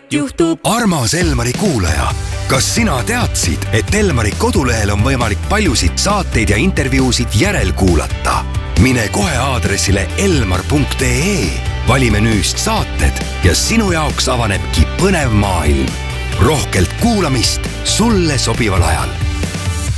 juhtub. Armas Elmari kuulaja, kas sina teadsid, et Elmari kodulehel on võimalik paljusid saateid ja intervjuusid järelkuulata? Mine kohe aadressile elmar.ee, vali menüüst saated ja sinu jaoks avanebki põnev maailm. Rohkelt kuulamist sulle sobival ajal.